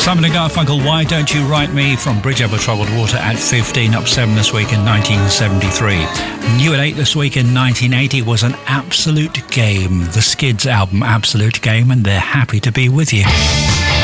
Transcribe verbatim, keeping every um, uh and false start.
Simon and Garfunkel, Why Don't You Write Me, from Bridge Over Troubled Water at fifteen, up seven this week in nineteen seventy-three. New at eight this week in nineteen eighty was An Absolute Game, the Skids album Absolute Game, and they're happy to be with you.